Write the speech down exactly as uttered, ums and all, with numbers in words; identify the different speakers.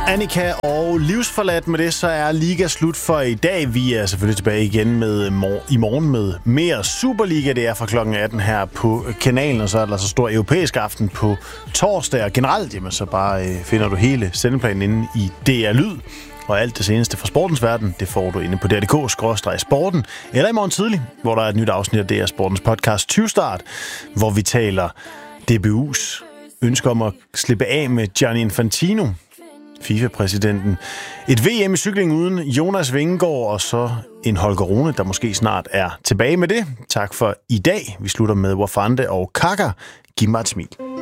Speaker 1: Annika og livsforladt. Med det, så er Liga slut for i dag. Vi er selvfølgelig tilbage igen med mor- i morgen med mere Superliga. Det er fra klokken atten her på kanalen, og så er der så stor europæisk aften på torsdag. Og generelt, jamen, så bare øh, finder du hele sendeplanen inde i D R Lyd. Og alt det seneste fra sportens verden, det får du inde på D R punktum d k skråstreg sporten. Eller i morgen tidlig, hvor der er et nyt afsnit af D R Sportens podcast tyve Start, hvor vi taler D B U's ønsker om at slippe af med Gianni Infantino, FIFA-præsidenten. Et V M i cykling uden Jonas Vingegaard, og så en Holger Rune, der måske snart er tilbage med det. Tak for i dag. Vi slutter med Wafande og Kaka. Giv mig et smil.